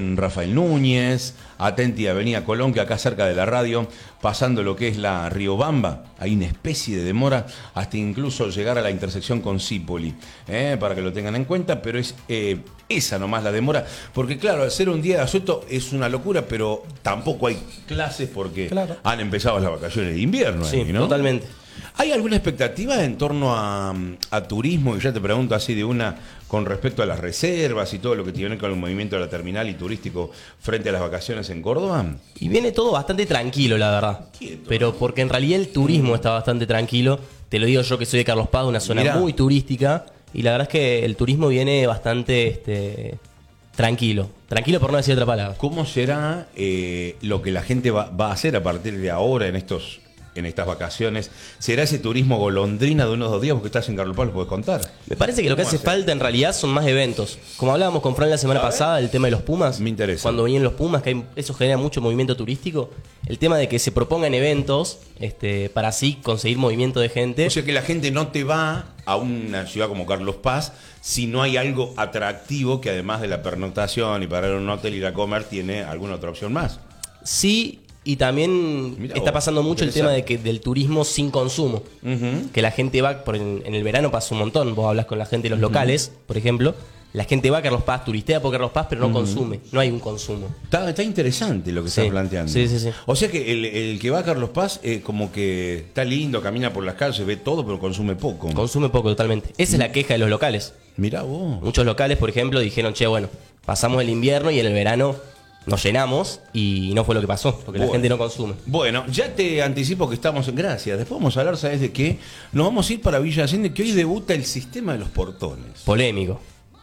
en Rafael Núñez, atenti Avenida Colón, que acá cerca de la radio, pasando lo que es la Riobamba, hay una especie de demora hasta incluso llegar a la intersección con Cipoli, para que lo tengan en cuenta, pero es esa nomás la demora, porque claro, al ser un día de asueto es una locura, pero tampoco hay clases porque han empezado las vacaciones de invierno. Sí, ¿no? Totalmente. ¿Hay alguna expectativa en torno a turismo? Y ya te pregunto así de una, con respecto a las reservas y todo lo que tiene con el movimiento de la terminal y turístico frente a las vacaciones en Córdoba. Y viene todo bastante tranquilo, la verdad. Quieto, pero ¿no? porque en realidad el turismo está bastante tranquilo. Te lo digo yo que soy de Carlos Paz, una zona muy turística. Y la verdad es que el turismo viene bastante tranquilo. Tranquilo por no decir otra palabra. ¿Cómo será lo que la gente va a hacer a partir de ahora en estas vacaciones? ¿Será ese turismo golondrina de unos 2 días? Porque estás en Carlos Paz, ¿lo puedes contar? Me parece que lo que hace falta en realidad son más eventos. Como hablábamos con Fran la semana pasada, el tema de los Pumas. Me interesa. Cuando venían los Pumas, que eso genera mucho movimiento turístico. El tema de que se propongan eventos para así conseguir movimiento de gente. O sea que la gente no te va a una ciudad como Carlos Paz si no hay algo atractivo que además de la pernoctación y parar en un hotel y ir a comer, tiene alguna otra opción más. Sí. Y también está pasando mucho el tema del turismo sin consumo. Que la gente va, en el verano pasa un montón. Vos hablas con la gente de los locales, por ejemplo. La gente va a Carlos Paz, turistea por Carlos Paz, pero no consume. No hay un consumo. Está interesante lo que estás planteando. Sí. O sea que el que va a Carlos Paz como que está lindo, camina por las calles, ve todo, pero consume poco. Consume poco, totalmente. Esa es la queja de los locales. Mirá vos. Muchos locales, por ejemplo, dijeron, bueno, pasamos el invierno y en el verano nos llenamos, y no fue lo que pasó, porque la gente no consume. Bueno, ya te anticipo que estamos en Gracias. Después vamos a hablar, ¿sabes de qué? Nos vamos a ir para Villa Allende, que hoy debuta el sistema de los portones. Polémico.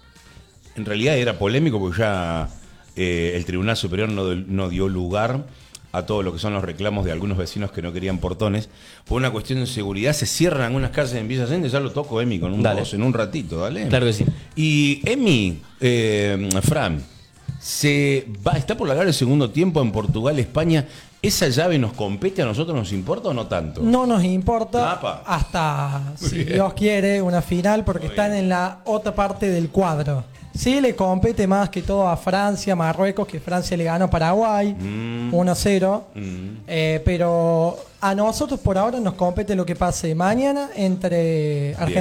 En realidad era polémico porque ya el Tribunal Superior no dio lugar a todo lo que son los reclamos de algunos vecinos que no querían portones. Por una cuestión de seguridad se cierran algunas calles en Villa Allende. Ya lo toco, Emi, con un voz en un ratito, ¿dale? Claro que sí. Y Emi, Fran, está por largar el segundo tiempo en Portugal, España. ¿Esa llave nos compete a nosotros, nos importa o no tanto? No nos importa hasta, si Dios quiere, una final, porque están en la otra parte del cuadro. Sí, le compete más que todo a Francia, Marruecos, que Francia le ganó a Paraguay 1-0. Pero a nosotros por ahora nos compete lo que pase mañana entre Argentina